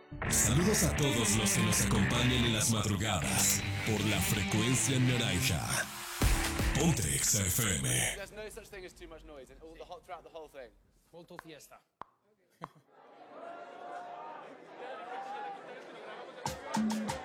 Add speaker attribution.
Speaker 1: Saludos a todos los que nos acompañan en las madrugadas por la frecuencia naranja. Ponte Exa FM.
Speaker 2: There's no such thing as too much noise and throughout the whole thing.
Speaker 3: Full to fiesta.